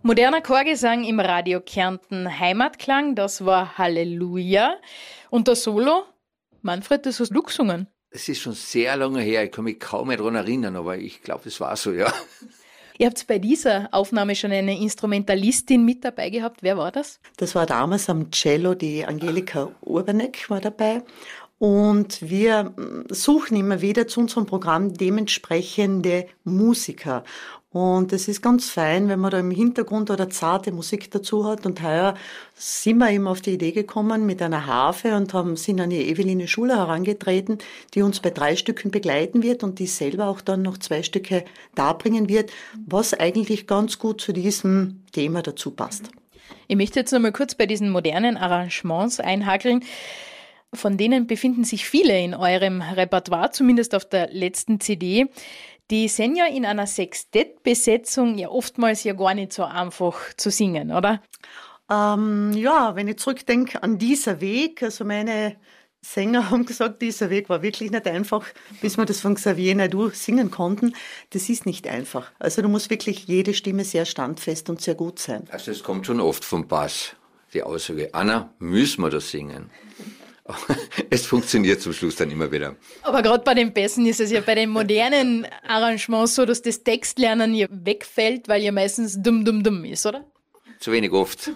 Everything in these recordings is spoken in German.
Moderner Chorgesang im Radio Kärnten Heimatklang, das war Halleluja. Und der Solo, Manfred, das hast du gesungen. Es ist schon sehr lange her, ich kann mich kaum mehr daran erinnern, aber ich glaube, das war so, ja. Ihr habt bei dieser Aufnahme schon eine Instrumentalistin mit dabei gehabt. Wer war das? Das war damals am Cello, die Angelika Urbanek war dabei. Und wir suchen immer wieder zu unserem Programm dementsprechende Musiker. Und es ist ganz fein, wenn man da im Hintergrund oder zarte Musik dazu hat. Und heuer sind wir eben auf die Idee gekommen mit einer Harfe und sind an die Eveline Schuler herangetreten, die uns bei 3 Stücken begleiten wird und die selber auch dann noch 2 Stücke darbringen wird, was eigentlich ganz gut zu diesem Thema dazu passt. Ich möchte jetzt noch mal kurz bei diesen modernen Arrangements einhakeln. Von denen befinden sich viele in eurem Repertoire, zumindest auf der letzten CD. Die sind ja in einer Sextettbesetzung ja oftmals ja gar nicht so einfach zu singen, oder? Ja, wenn ich zurückdenke an dieser Weg, also meine Sänger haben gesagt, dieser Weg war wirklich nicht einfach, bis wir das von Xavier Naidoo singen konnten. Das ist nicht einfach. Also du musst wirklich jede Stimme sehr standfest und sehr gut sein. Also es kommt schon oft vom Bass, die Aussage, Anna, müssen wir das singen? Es funktioniert zum Schluss dann immer wieder. Aber gerade bei den Bässen ist es ja bei den modernen Arrangements so, dass das Textlernen ja wegfällt, weil ja meistens dumm, dumm, dumm ist, oder? Zu wenig oft.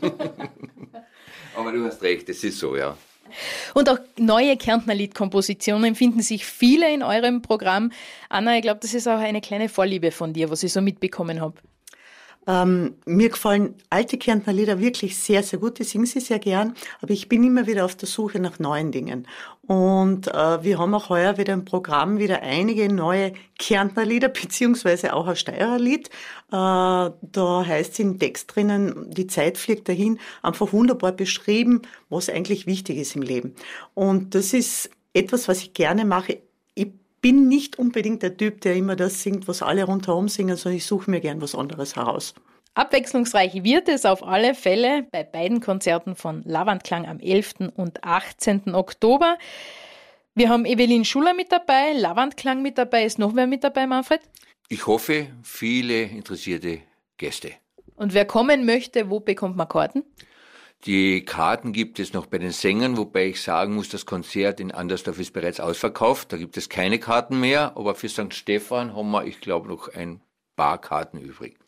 Aber du hast recht, es ist so, ja. Und auch neue Kärntner Liedkompositionen finden sich viele in eurem Programm. Anna, ich glaube, das ist auch eine kleine Vorliebe von dir, was ich so mitbekommen habe. Mir gefallen alte Kärntner Lieder wirklich sehr, sehr gut. Ich singe sie sehr gern, aber ich bin immer wieder auf der Suche nach neuen Dingen. Und wir haben auch heuer wieder im Programm wieder einige neue Kärntner Lieder, beziehungsweise auch ein Steirer Lied. Da heißt es im Text drinnen, die Zeit fliegt dahin, einfach wunderbar beschrieben, was eigentlich wichtig ist im Leben. Und das ist etwas, was ich gerne mache. Ich bin nicht unbedingt der Typ, der immer das singt, was alle rundherum singen, sondern ich suche mir gern was anderes heraus. Abwechslungsreich wird es auf alle Fälle bei beiden Konzerten von Lavandklang am 11. und 18. Oktober. Wir haben Eveline Schuler mit dabei, Lavandklang mit dabei. Ist noch wer mit dabei, Manfred? Ich hoffe, viele interessierte Gäste. Und wer kommen möchte, wo bekommt man Karten? Die Karten gibt es noch bei den Sängern, wobei ich sagen muss, das Konzert in Andersdorf ist bereits ausverkauft. Da gibt es keine Karten mehr, aber für St. Stephan haben wir, ich glaube, noch ein paar Karten übrig.